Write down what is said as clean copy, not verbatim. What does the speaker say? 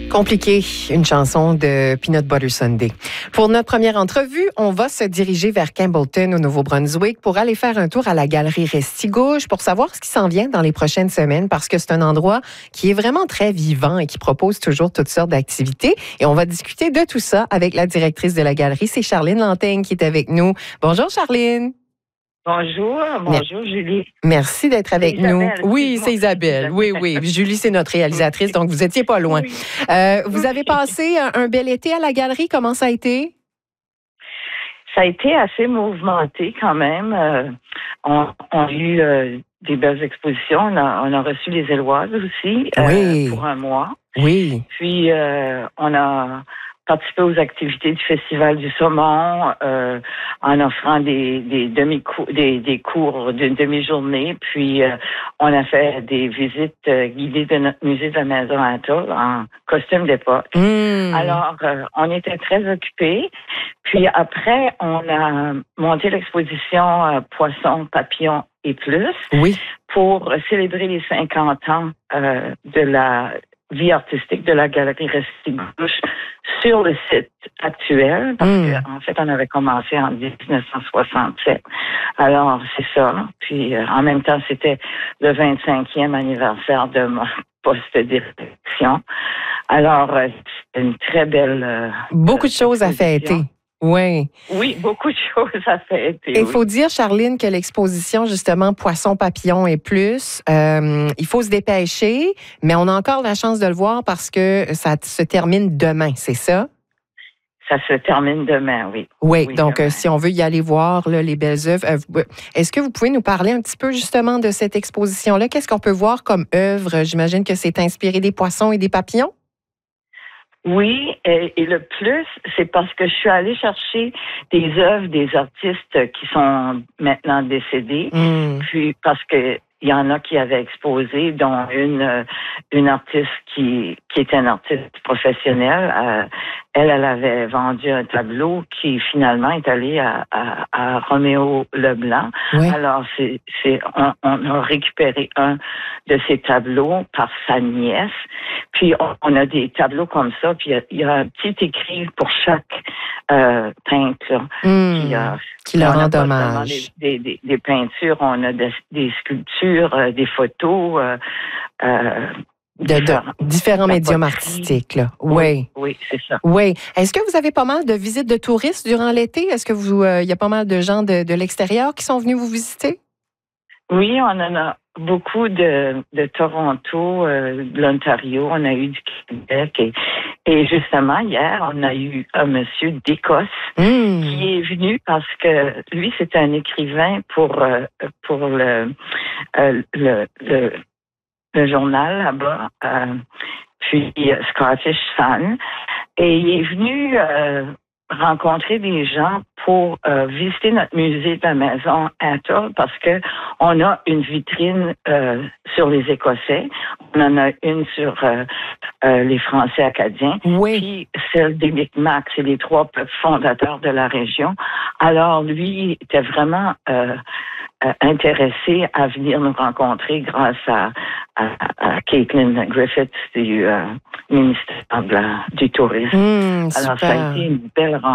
Compliqué, une chanson de Peanut Butter Sunday. Pour notre première entrevue, on va se diriger vers Campbellton, au Nouveau-Brunswick, pour aller faire un tour à la galerie Restigouche pour savoir ce qui s'en vient dans les prochaines semaines, parce que c'est un endroit qui est vraiment très vivant et qui propose toujours toutes sortes d'activités. Et on va discuter de tout ça avec la directrice de la galerie, c'est Charline Lanteigne qui est avec nous. Bonjour Charline. Bonjour Julie. Merci d'être avec nous. Oui, c'est Isabelle. Isabelle. Oui. Julie, c'est notre réalisatrice, donc vous étiez pas loin. Oui. Vous avez passé un bel été à la galerie. Comment ça a été? Ça a été assez mouvementé quand même. On a eu des belles expositions. On a reçu les Éloises aussi pour un mois. Oui. Puis on a participé aux activités du Festival du Saumon en offrant des cours d'une demi-journée. Puis on a fait des visites guidées de notre musée de la Maison Atoll en costume d'époque. Alors, on était très occupés. Puis après, on a monté l'exposition Poissons, Papillons et plus pour célébrer les 50 ans de la vie artistique de la galerie Restigouche sur le site actuel, parce qu'en fait, on avait commencé en 1967. Alors, c'est ça. Puis, en même temps, c'était le 25e anniversaire de mon poste de direction. Alors, c'est une très belle... Beaucoup de choses à fêter. Oui. Oui, beaucoup de choses à fêter. Il faut dire, Charline, que l'exposition, justement, Poissons, Papillons et plus, il faut se dépêcher, mais on a encore la chance de le voir parce que ça se termine demain, c'est ça? Ça se termine demain, oui. Oui, donc si on veut y aller voir là, les belles œuvres, est-ce que vous pouvez nous parler un petit peu justement de cette exposition-là? Qu'est-ce qu'on peut voir comme œuvre? J'imagine que c'est inspiré des poissons et des papillons? Oui, et le plus, c'est parce que je suis allée chercher des œuvres des artistes qui sont maintenant décédés, puis parce que il y en a qui avaient exposé, dont une artiste qui était une artiste professionnelle. Elle avait vendu un tableau qui finalement est allé à Roméo Leblanc. Oui. Alors, on a récupéré un de ses tableaux par sa nièce. Puis, on a des tableaux comme ça. Puis, il y a un petit écrit pour chaque peintre qui leur rend hommage. Des peintures, on a des sculptures, des photos. Différents médiums artistiques, là. Oui, c'est ça. Oui. Est-ce que vous avez pas mal de visites de touristes durant l'été? Est-ce que il y a pas mal de gens de l'extérieur qui sont venus vous visiter? Oui, on en a beaucoup de Toronto, de l'Ontario, on a eu du Québec et justement hier, on a eu un monsieur d'Écosse qui est venu parce que lui, c'est un écrivain pour le journal là-bas, puis Scottish Sun, et il est venu rencontrer des gens pour visiter notre musée de la Maison Atoll parce que on a une vitrine sur les Écossais, on en a une sur les Français acadiens, puis celle des Micmacs, c'est les 3 peuples fondateurs de la région. Alors lui était vraiment intéressé à venir nous rencontrer grâce à Caitlin Griffiths du ministère du Tourisme. Alors, ça a été une belle rencontre.